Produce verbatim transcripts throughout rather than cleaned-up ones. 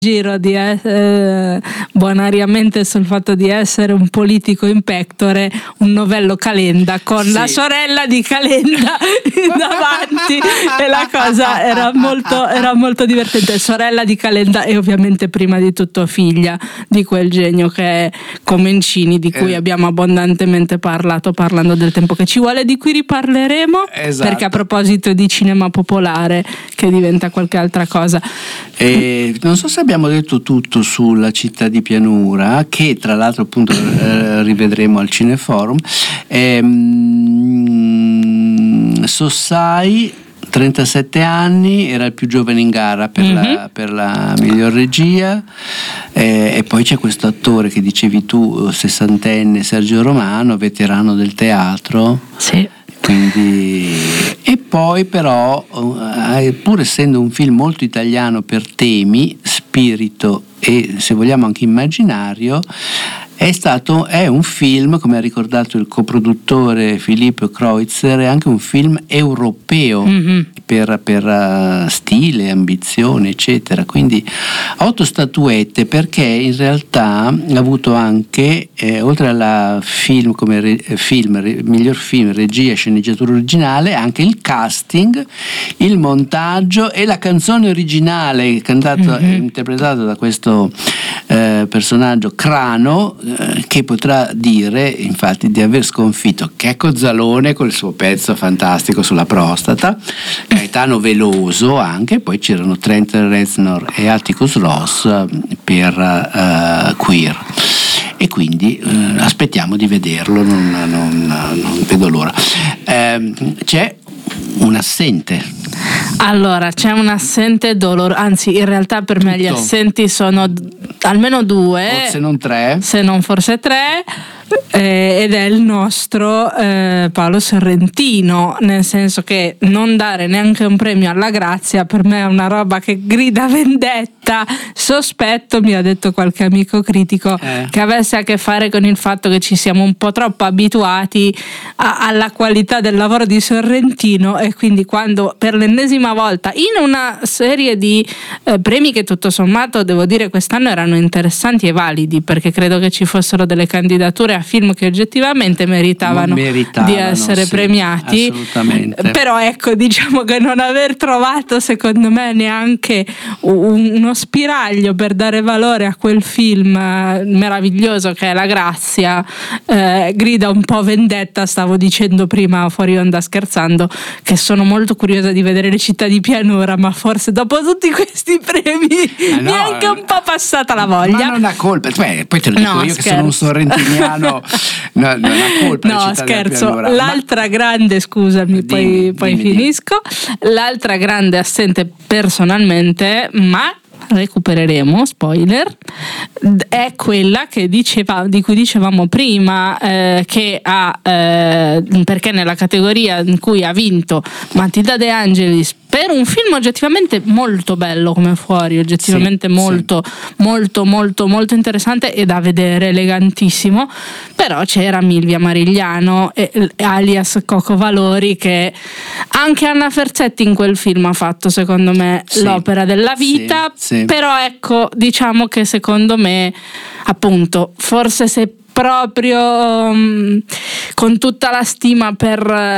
giro di eh, bonariamente sul fatto di essere un politico in pectore, un novello Calenda con sì. la sorella di Calenda davanti, e la cosa era molto, era molto divertente. Sorella di Calenda e ovviamente prima di tutto figlia di quel genio che è Comencini, di cui eh. abbiamo abbondantemente parlato parlando del tempo che ci vuole, di cui riparleremo, esatto. perché a proposito di cinema popolare che diventa qualche altra cosa. E non so se abbiamo detto tutto sulla Città di Pianura, che tra l'altro appunto eh, rivedremo al Cineforum. Ehm, Sossai, trentasette anni, era il più giovane in gara per, mm-hmm. la, per la miglior regia, eh, e poi c'è questo attore che dicevi tu, sessantenne, Sergio Romano, veterano del teatro. Sì. Quindi, e poi però, pur essendo un film molto italiano per temi, spirito e se vogliamo anche immaginario, è stato è un film, come ha ricordato il coproduttore Filippo Kreutzer, è anche un film europeo, mm-hmm. per, per uh, stile, ambizione, eccetera. Quindi otto statuette, perché in realtà ha avuto anche, eh, oltre alla film come re, film, re, miglior film, regia, sceneggiatura originale, anche il casting, il montaggio e la canzone originale cantata e mm-hmm. interpretata da questo eh, personaggio Crano, che potrà dire infatti di aver sconfitto Checco Zalone con il suo pezzo fantastico sulla prostata, Gaetano Veloso anche, poi c'erano Trent Reznor e Atticus Ross per uh, Queer, e quindi uh, aspettiamo di vederlo, non, non, non vedo l'ora. Eh, c'è un assente. Allora, c'è un assente doloroso, anzi in realtà per me Tutto. Gli assenti sono d- almeno due, forse non tre, se non forse tre, eh, ed è il nostro eh, Paolo Sorrentino, nel senso che non dare neanche un premio alla grazia per me è una roba che grida vendetta. Sospetto, mi ha detto qualche amico critico, eh. che avesse a che fare con il fatto che ci siamo un po' troppo abituati a- alla qualità del lavoro di Sorrentino, e quindi quando per l'ennesima volta in una serie di eh, premi che tutto sommato devo dire quest'anno erano interessanti e validi, perché credo che ci fossero delle candidature a film che oggettivamente meritavano, meritavano di essere sì, premiati, assolutamente. Però ecco, diciamo che non aver trovato secondo me neanche un, uno spiraglio per dare valore a quel film eh, meraviglioso che è La Grazia, eh, grida un po' vendetta. Stavo dicendo prima fuori onda scherzando che sono molto curiosa di vedere Le Città di Pianura, ma forse dopo tutti questi premi eh no, mi è anche un po' passata la voglia. Ma non ha colpa, Beh, poi te lo dico no, io scherzo. Che sono un sorrentiniano, no, non ha colpa. No, scherzo. L'altra ma... grande, scusami, dimmi, poi, poi dimmi, finisco. Dimmi. L'altra grande assente personalmente, ma recupereremo, spoiler, è quella che diceva, di cui dicevamo prima, eh, che ha eh, perché nella categoria in cui ha vinto Matilda De Angelis per un film oggettivamente molto bello come fuori, oggettivamente sì, molto, sì. molto molto molto interessante e da vedere, elegantissimo, però c'era Milvia Marigliano e, alias Coco Valori, che anche Anna Ferzetti in quel film ha fatto secondo me sì, l'opera della vita, sì, sì. Però ecco, diciamo che secondo me appunto forse se proprio um, con tutta la stima per,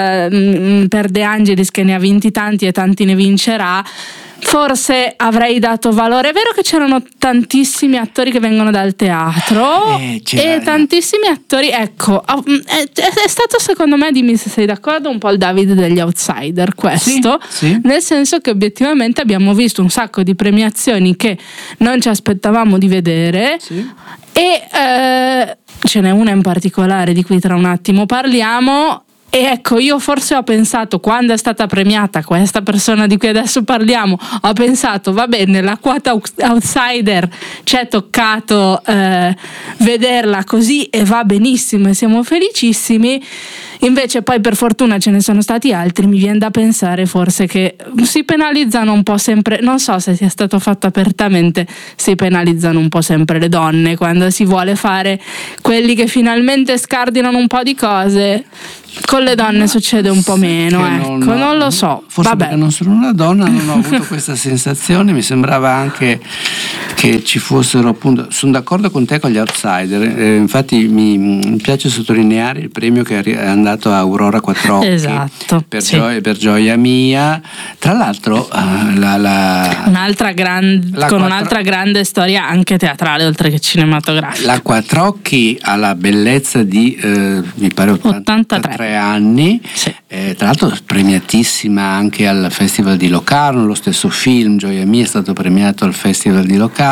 uh, per De Angelis, che ne ha vinti tanti e tanti ne vincerà, forse avrei dato valore. È vero che c'erano tantissimi attori che vengono dal teatro eh, e tantissimi attori, ecco, è, è stato secondo me, dimmi se sei d'accordo, un po' il David degli outsider questo, sì, sì. Nel senso che obiettivamente abbiamo visto un sacco di premiazioni che non ci aspettavamo di vedere, sì. E eh, ce n'è una in particolare di cui tra un attimo parliamo. E ecco, io forse ho pensato, quando è stata premiata questa persona di cui adesso parliamo, ho pensato va bene, la quota outsider ci è toccato eh, vederla così e va benissimo e siamo felicissimi. Invece poi per fortuna ce ne sono stati altri. Mi viene da pensare forse che si penalizzano un po' sempre, non so se sia stato fatto apertamente, si penalizzano un po' sempre le donne quando si vuole fare quelli che finalmente scardinano un po' di cose. Con le donne succede un po' meno, Che ecco, non, non lo so. Forse Vabbè. perché non sono una donna non ho avuto questa sensazione, mi sembrava anche che ci fossero, appunto, sono d'accordo con te con gli outsider, eh, infatti mi, mi piace sottolineare il premio che è andato a Aurora Quattrocchi, esatto, per, sì. gioia, per gioia mia, tra l'altro uh, la, la, un'altra gran, la con quattro, un'altra grande storia anche teatrale oltre che cinematografica. La Quattrocchi ha la bellezza di eh, mi pare ottantatré anni, sì. eh, tra l'altro premiatissima anche al Festival di Locarno, lo stesso film Gioia mia è stato premiato al Festival di Locarno.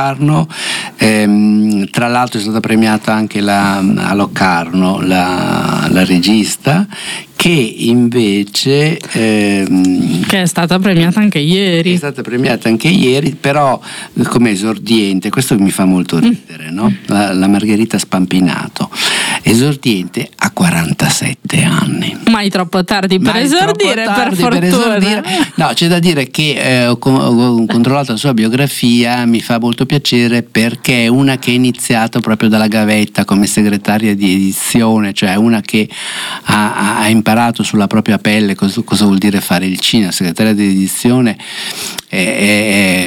Ehm, tra l'altro è stata premiata anche la, a Locarno la, la regista, che invece ehm, che è stata premiata anche ieri. È stata premiata anche ieri, però come esordiente, questo mi fa molto ridere, no? La, la Margherita Spampinato, esordiente a quarantasette anni. Mai troppo tardi per Mai esordire, tardi per fortuna. Per esordire. No, c'è da dire che eh, ho, ho controllato la sua biografia, mi fa molto piacere perché è una che è iniziata proprio dalla gavetta come segretaria di edizione, cioè una che ha, ha imparato sulla propria pelle cosa, cosa vuol dire fare il cinema. Segretaria di edizione è, è,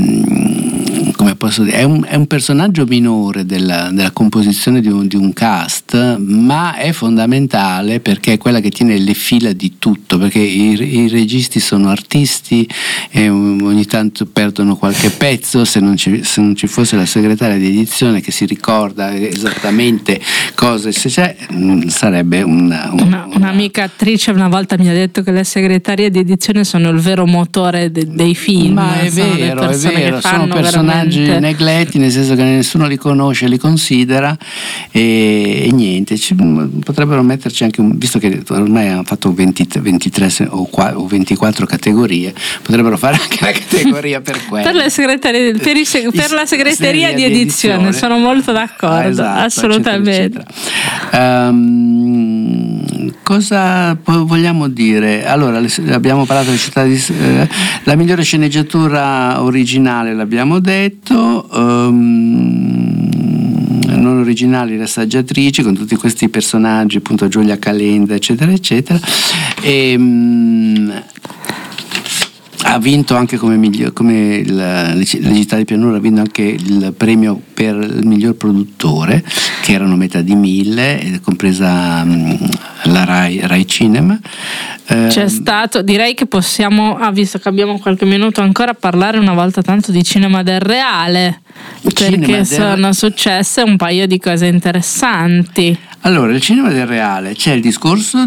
è, come posso dire, è, un, è un personaggio minore della, della composizione di un, di un cast, ma è fondamentale perché è quella che tiene le fila di tutto, perché i, i registi sono artisti e ogni tanto perdono qualche pezzo. Se non ci, se non ci fosse la segretaria di edizione che si ricorda esattamente cosa se c'è, sarebbe una, una, una, un'amica attrice una volta mi ha detto che le segretarie di edizione sono il vero motore de, dei film. Ma è sono vero, è vero, sono personaggi veramente negletti, nel senso che nessuno li conosce, li considera e, e niente, ci, potrebbero metterci anche un, visto che ormai hanno fatto venti, ventitré o, o ventiquattro categorie, potrebbero fare anche la categoria per quelle. Per, le segretarie, per, i, per la segreteria di edizione, edizione, sono molto d'accordo, ah, esatto, assolutamente. Eccetera, eccetera. Um, cosa vogliamo dire? Allora, abbiamo parlato della città di eh, la migliore sceneggiatura originale, l'abbiamo detto, um, non originali, le assaggiatrici con tutti questi personaggi, appunto Giulia Calenda, eccetera, eccetera. E, um, ha vinto anche come, miglior, come il, la città di Pianura ha vinto anche il premio per il miglior produttore, che erano metà di mille, compresa um, la Rai, Rai Cinema. C'è stato, direi che possiamo, ah, visto che abbiamo qualche minuto ancora, parlare una volta tanto di cinema del reale, perché del... sono successe un paio di cose interessanti. Allora, il cinema del reale, c'è il discorso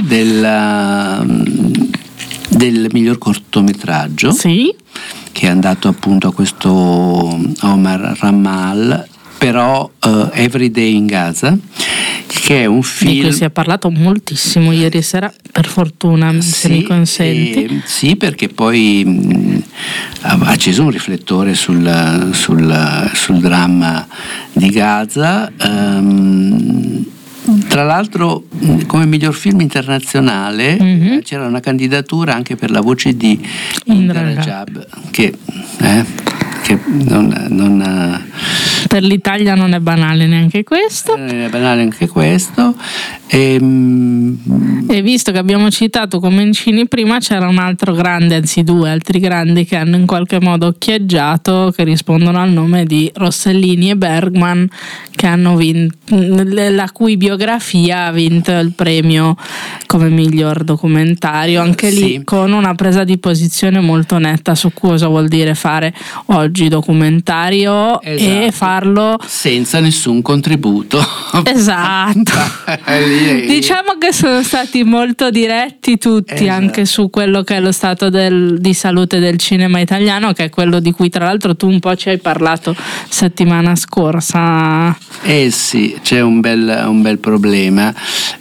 del del miglior cortometraggio, sì, che è andato appunto a questo Omar Ramal, però uh, Every Day in Gaza, che è un film di cui si è parlato moltissimo ieri sera, per fortuna, sì, se mi consenti. Eh, sì, perché poi mh, ha acceso un riflettore sul, sul, sul dramma di Gaza. Um, Tra l'altro, come miglior film internazionale mm-hmm. c'era una candidatura anche per la voce di Indra Rajab, che, eh, che non, non per l'Italia non è banale neanche questo. Non è banale anche questo. E, e visto che abbiamo citato Comencini prima, c'era un altro grande, anzi due altri grandi che hanno in qualche modo occhieggiato, che rispondono al nome di Rossellini e Bergman, che hanno vinto, la cui biografia ha vinto il premio come miglior documentario, anche lì sì. con una presa di posizione molto netta su cosa vuol dire fare oggi documentario, esatto. e farlo senza nessun contributo. Esatto. Diciamo che sono stati molto diretti tutti, esatto. anche su quello che è lo stato del, di salute del cinema italiano, che è quello di cui tra l'altro tu un po' ci hai parlato settimana scorsa. Eh sì, c'è un bel, un bel problema.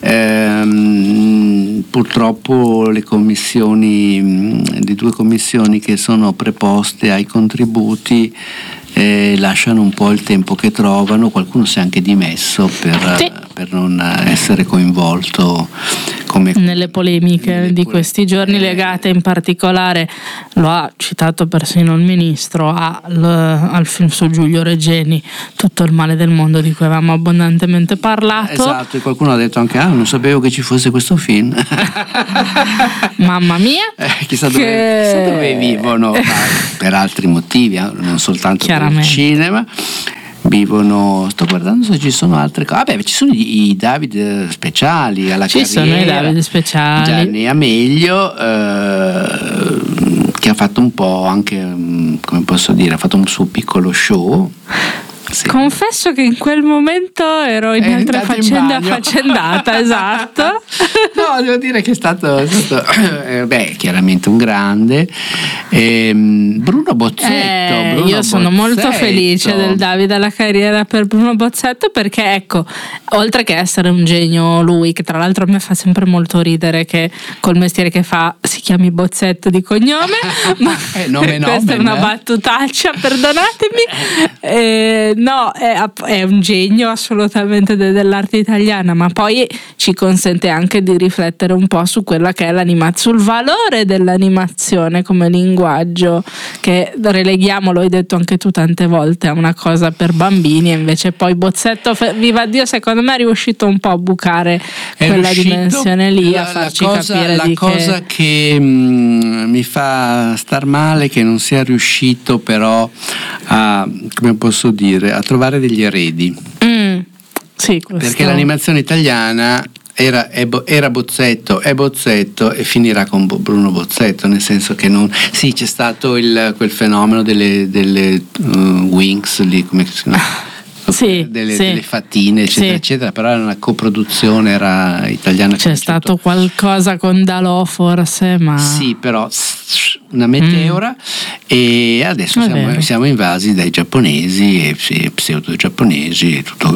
Ehm, purtroppo le commissioni, le due commissioni che sono preposte ai contributi eh, lasciano un po' il tempo che trovano, qualcuno si è anche dimesso per, sì. per non essere coinvolto come nelle polemiche nelle di pole- questi giorni, legate in particolare, lo ha citato persino il ministro, al, al film su Giulio Regeni, Tutto il male del mondo, di cui avevamo abbondantemente parlato. Esatto, e qualcuno ha detto anche ah non sapevo che ci fosse questo film. Mamma mia, eh, chissà, che... dove, chissà dove vivono, ma per altri motivi, eh, non soltanto per il cinema. Vivono, sto guardando se ci sono altre cose. Vabbè, ci sono i, i David speciali alla ci carriera. Ci sono i David speciali. Gianni Amelio, eh, che ha fatto un po' anche, come posso dire, ha fatto un suo piccolo show. Sì. Confesso che in quel momento ero in è altre faccende affaccendata, esatto. No, devo dire che è stato, è stato eh, beh, chiaramente un grande. Ehm, Bruno Bozzetto. Eh, Bruno io sono Bozzetto. molto felice del Davide alla carriera per Bruno Bozzetto, perché ecco, oltre che essere un genio lui, che tra l'altro a me fa sempre molto ridere che col mestiere che fa si chiami Bozzetto di cognome, ma eh, nome questa nomen, è una eh? battutaccia, perdonatemi. Eh, no, è, è un genio assolutamente de- dell'arte italiana, ma poi ci consente anche di riflettere un po' su quella che è l'animazione, sul valore dell'animazione come linguaggio, che releghiamo, lo hai detto anche tu tante volte, a una cosa per bambini, e invece poi Bozzetto, viva Dio, secondo me è riuscito un po' a bucare è quella riuscito, dimensione lì, la, a farci la cosa, capire la di cosa che, che mh, mi fa star male che non sia riuscito però a, come posso dire, a trovare degli eredi. Mm, sì, questo... Perché l'animazione italiana era, era Bozzetto, è Bozzetto e finirà con Bruno Bozzetto, nel senso che non, sì, c'è stato il, quel fenomeno delle, delle uh, Winx lì, come si chiama? Sì, delle, sì. delle fattine eccetera sì. eccetera, però era una coproduzione, era italiana. C'è stato qualcosa con Dalò forse, ma sì, però una meteora. mm. E adesso siamo, siamo invasi dai giapponesi e sì, pseudo giapponesi e tutto,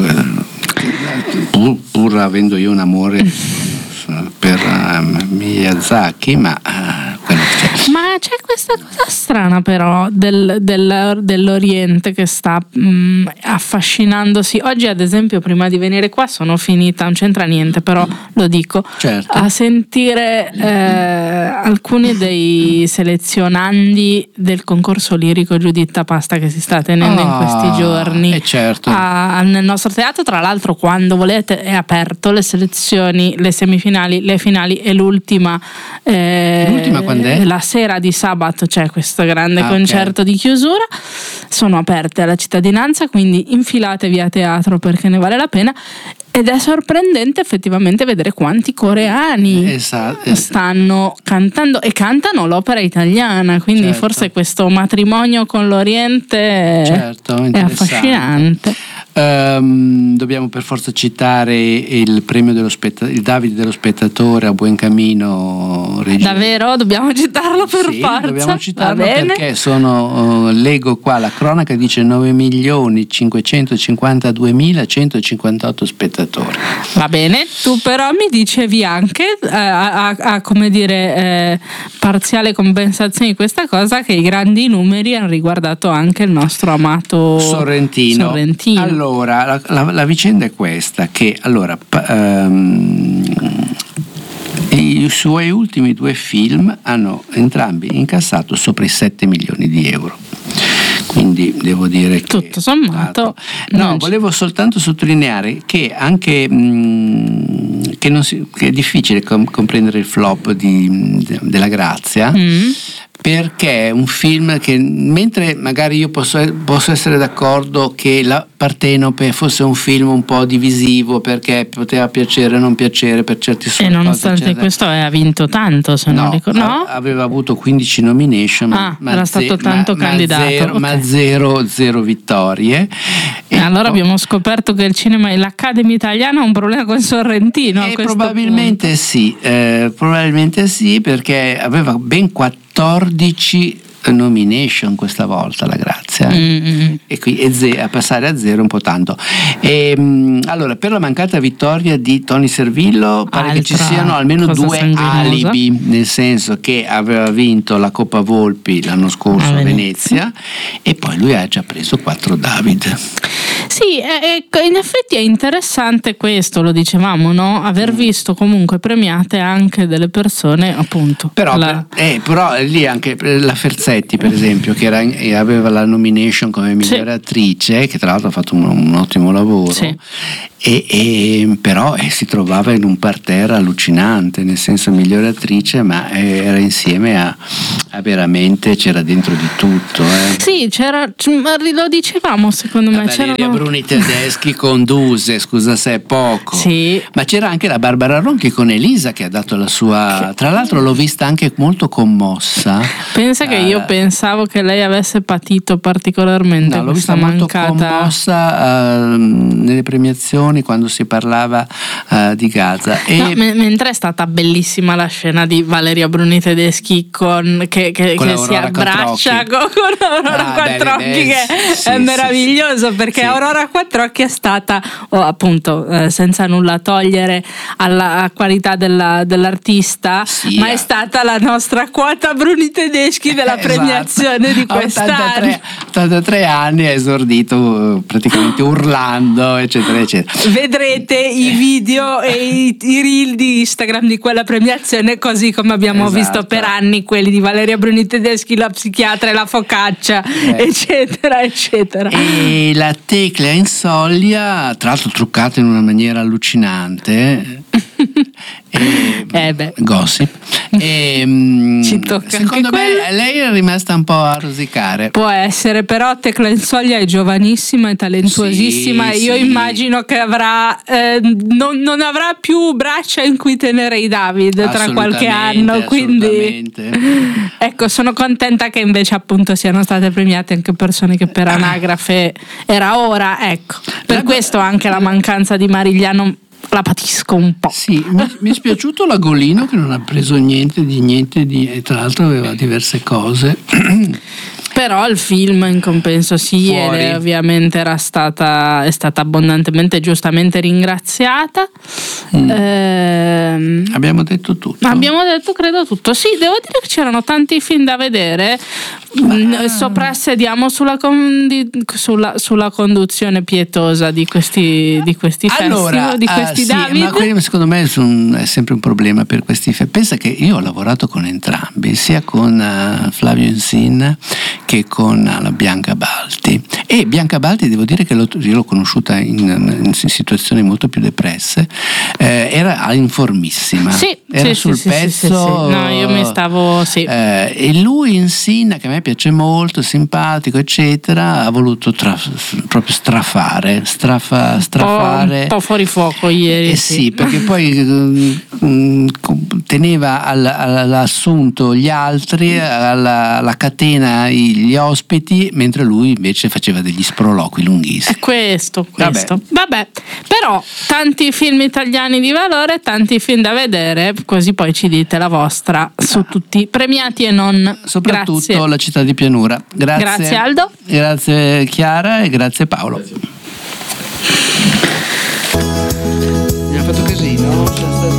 pur, pur avendo io un amore per uh, Miyazaki, ma uh, quello che c'è. Ma c'è questa cosa strana però del, del, dell'Oriente che sta mh, affascinandosi. Oggi ad esempio, prima di venire qua, sono finita, non c'entra niente però lo dico, certo. a sentire eh, alcuni dei selezionandi del concorso lirico Giuditta Pasta che si sta tenendo oh, in questi giorni eh certo. a, nel nostro teatro. Tra l'altro, quando volete è aperto, le selezioni, le semifinali, le finali e l'ultima eh, l'ultima quando è? La sera di sabato c'è questo grande ah, concerto okay. di chiusura, sono aperte alla cittadinanza, quindi infilatevi a teatro perché ne vale la pena. Ed è sorprendente effettivamente vedere quanti coreani esatto. stanno cantando e cantano l'opera italiana, quindi certo. forse questo matrimonio con l'Oriente certo, è affascinante. Um, dobbiamo per forza citare il premio dello spettatore, il Davide dello spettatore a Buoncamino Regina. Davvero? Dobbiamo citarlo per sì, forza? dobbiamo citarlo perché sono, uh, leggo qua la cronaca, dice nove milioni cinquecentocinquantaduemila centocinquantotto spettatori. Va bene, tu però mi dicevi anche eh, a, a, a come dire eh, parziale compensazione di questa cosa, che i grandi numeri hanno riguardato anche il nostro amato Sorrentino. Sorrentino. Allora, la, la, la vicenda è questa, che allora um, i suoi ultimi due film hanno entrambi incassato sopra i sette milioni di euro. Quindi devo dire che tutto sommato no, volevo soltanto sottolineare che anche mh, che, non si, che è difficile com- comprendere il flop di, de, della Grazia. Mm. Perché è un film che, mentre magari io posso, posso essere d'accordo che La Partenope fosse un film un po' divisivo perché poteva piacere o non piacere per certi e nonostante cose, questo ha vinto tanto, se no, non ricordo no? aveva avuto quindici nomination ah, ma, era ze- stato tanto ma, candidato ma zero, okay. ma zero, zero vittorie e allora po- abbiamo scoperto che il cinema e l'Accademia italiana ha un problema con Sorrentino e probabilmente punto. sì eh, probabilmente sì perché aveva ben quattordici nomination questa volta la Grazia, mm-hmm. e qui e ze- a passare a zero un po' tanto. E, mh, allora, per la mancata vittoria di Tony Servillo pare Altra che ci siano almeno due sanguinosa. alibi, nel senso che aveva vinto la Coppa Volpi l'anno scorso a, a Venezia. Venezia e poi lui ha già preso quattro David. Sì, è, è, in effetti è interessante questo, lo dicevamo, no? Aver visto comunque premiate anche delle persone, appunto. Però, la... eh, però lì anche la Ferzetti, per esempio, che era, aveva la nomination come migliore sì. attrice, che tra l'altro ha fatto un, un ottimo lavoro. Sì. E, e, però eh, si trovava in un parterre allucinante, nel senso migliore attrice, ma eh, era insieme a, a veramente, c'era dentro di tutto. Eh. Sì, c'era, lo dicevamo secondo me. La Valeria Bruni Tedeschi con Duse, scusa se è poco. Sì. Ma c'era anche la Barbara Ronchi con Elisa che ha dato la sua. Che... Tra l'altro l'ho vista anche molto commossa. Pensa che uh, io pensavo che lei avesse patito particolarmente no, l'ho questa vista mancata. molto commossa uh, nelle premiazioni quando si parlava uh, di Gaza. E no, m- mentre è stata bellissima la scena di Valeria Bruni Tedeschi con che, che, con che si abbraccia con, con Aurora ah, Quattrocchi, beh, che sì, è sì, meraviglioso sì, perché sì. Aurora Quattrocchi è stata oh, appunto eh, senza nulla togliere alla qualità della, dell'artista, sì, ma è stata la nostra quota Bruni Tedeschi della esatto. premiazione di quest'anno. ottantatré anni, ha esordito praticamente urlando, eccetera eccetera. Vedrete i video e i, i reel di Instagram di quella premiazione, così come abbiamo esatto. visto per anni quelli di Valeria Bruni Tedeschi, la psichiatra e la focaccia, eh. eccetera eccetera. E la Tecla Insoglia, tra l'altro truccata in una maniera allucinante. E, eh beh. Gossip e, ci tocca secondo me quello. Lei è rimasta un po' a rosicare, può essere, però Tecla Insoglia è giovanissima e talentuosissima, sì, e io sì. immagino che avrà eh, non, non avrà più braccia in cui tenere i David tra qualche anno, quindi ecco, sono contenta che invece appunto siano state premiate anche persone che per anagrafe era ora, ecco, per la questo anche la mancanza di Marigliano la patisco un po'. Sì, mi, mi è spiaciuto l'Agolino che non ha preso niente di niente di, e tra l'altro aveva diverse cose. Però il film in compenso sì, e ovviamente era stata, è stata abbondantemente giustamente ringraziata. Mm. Eh, abbiamo detto tutto. Abbiamo detto credo tutto. Sì, devo dire che c'erano tanti film da vedere. Ah. Soprassediamo sulla, condi, sulla, sulla conduzione pietosa di questi, di questi allora, festival, di questi uh, sì, David. ma quelli, secondo me son, è sempre un problema per questi film. Pensa che io ho lavorato con entrambi, sia con uh, Flavio Insin che con la Bianca Balti, e Bianca Balti devo dire che l'ho, io l'ho conosciuta in, in situazioni molto più depresse, eh, era informissima, sì, era sì, sul sì, pezzo, sì, sì, sì. No, io mi stavo sì. eh, e lui Insin, che a me piace molto, simpatico eccetera, ha voluto tra, proprio strafare strafa, strafare un po' fuori fuoco ieri, eh sì. sì, perché poi um, teneva all, all'assunto gli altri, alla, alla catena gli ospiti, mentre lui invece faceva degli sproloqui lunghissimi. È questo, questo. Vabbè. Vabbè, però tanti film italiani di valore, tanti film da vedere, così poi ci dite la vostra su tutti, premiati e non. Soprattutto grazie. La città di pianura. Grazie. Grazie Aldo. Grazie Chiara e grazie Paolo. Grazie. Abbiamo fatto casino.